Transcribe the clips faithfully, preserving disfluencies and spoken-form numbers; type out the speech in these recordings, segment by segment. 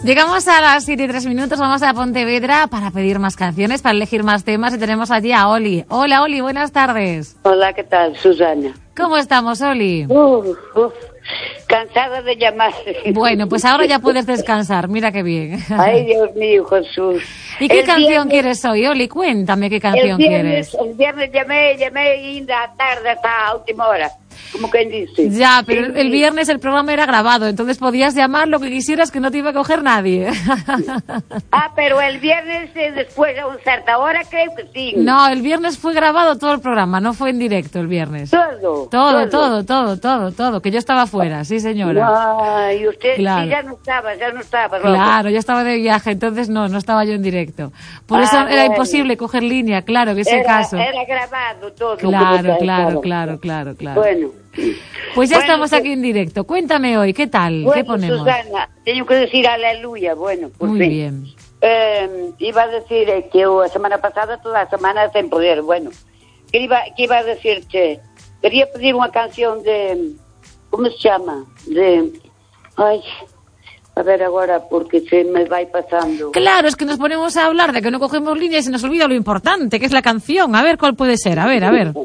Llegamos a las siete y tres minutos, vamos a Pontevedra para pedir más canciones, para elegir más temas y tenemos allí a Oli. Hola Oli, buenas tardes. Hola, ¿qué tal, Susana? ¿Cómo estamos, Oli? Uf, uf, cansada de llamar. Bueno, pues ahora ya puedes descansar, mira qué bien. Ay, Dios mío, Jesús. ¿Y qué El canción viernes, quieres hoy, Oli? Cuéntame qué canción el viernes, quieres. El viernes llamé, llamé y a tarde hasta a última hora, como quien dice. Ya, pero Sí, el sí. viernes el programa era grabado, entonces podías llamar lo que quisieras que no te iba a coger nadie. Ah, pero el viernes eh, después a una cierta hora creo que sí. No, el viernes fue grabado todo el programa, no fue en directo el viernes. Todo. Todo, todo, todo, todo, todo, que yo estaba fuera, sí señora. Ay, usted Claro. sí, ya no estaba, ya no estaba. Rosa. Claro, yo estaba de viaje, entonces no, no estaba yo en directo. Por eso Ah, era bueno. imposible coger línea, claro, que ese Era, caso. era grabado todo. Claro, como claro, estaba. claro, claro, claro. Bueno. Pues ya Bueno, estamos pues- aquí en directo. Cuéntame hoy, ¿qué tal? ¿Qué Bueno, ponemos? Susana, tengo que decir aleluya, bueno, por Muy fin. bien. Eh, iba a decir eh, que la semana pasada, toda la semana sin poder, bueno. Que iba, que iba a decirte, quería pedir una canción de, ¿cómo se llama? De, ay, a ver ahora, porque se me va pasando. Claro, es que nos ponemos a hablar de que no cogemos línea y se nos olvida lo importante, que es la canción. A ver, ¿cuál puede ser? A ver, a ver.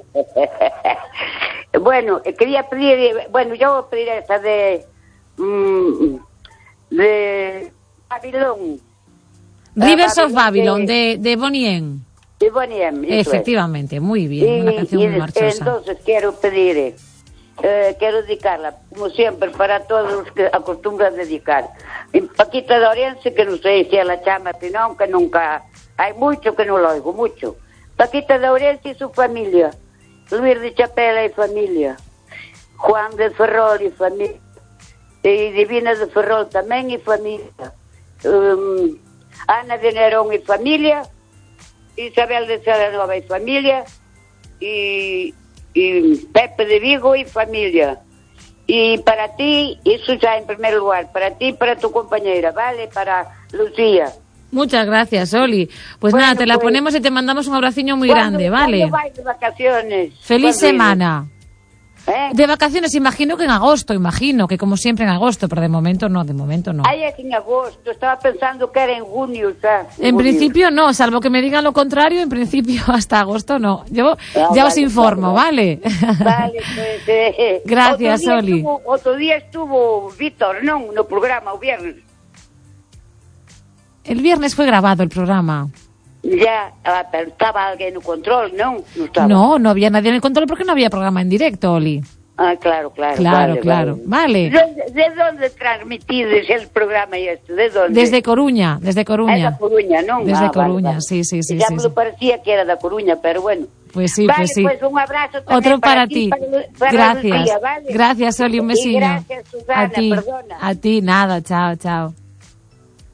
Bueno, eh, quería pedir, eh, bueno, yo voy a pedir esta de, mm, de Babilón. Rivers Ah, of Babylon, de- de, de Bonnie M. de Bonnie M, eso es. Efectivamente, muy bien, una canción y muy marchosa. entonces quiero pedir, eh, eh, quiero dedicarla, como siempre, para todos los que acostumbran dedicar. Y Paquita de Orense, que no sé si a la chama, sino que nunca, hay mucho que no lo oigo, mucho. Paquita de Orense y su familia, Luis de Chapela y familia, Juan de Ferrol y familia, y Divina de Ferrol también y familia, um, Ana de Nerón y familia, Isabel de Celanova y familia, y, y Pepe de Vigo y familia. Y para ti, eso ya en primer lugar, para ti y para tu compañera, ¿vale? Para Lucía. Muchas gracias, Oli. Pues Bueno, nada, te la pues- ponemos y te mandamos un abraciño muy ¿Cuándo- grande, ¿vale? ¿Cuándo vais de vacaciones? Feliz ¿Cuándo semana. vienes? ¿Eh? De vacaciones, imagino que en agosto, imagino que como siempre en agosto, pero de momento no, de momento no. Ay, es en agosto, estaba pensando que era en junio, o sea, En junio. principio no, salvo que me digan lo contrario, en principio hasta agosto no. Yo Ah, ya os vale, informo, ¿vale? Vale, pues... Eh, Gracias, outro día Oli. Estuvo, outro día estuvo Víctor, non, no programa, o viernes. El viernes fue grabado el programa. Ya, ah, pero estaba alguén no control, non? Non estaba. No, no había nadie en el control porque no había programa en directo, Oli. Ah, claro, claro. Claro, vale, claro. Vale. ¿De, ¿De dónde transmitides el programa y esto? ¿De dónde? Desde Coruña, desde Ah, Coruña. da Coruña, non? Desde Ah, Coruña, vale, vale. sí, sí, sí, Ya sí, me sí. lo parecía que era da Coruña, pero bueno. Pues sí, vale, pues sí. Pues un abrazo también Otro para, ti, ti. para, para Gracias. Lucía, ¿vale? Gracias, Oli, un Y besillo. gracias, Susana, a ti, perdona. a ti, nada, chao, chao.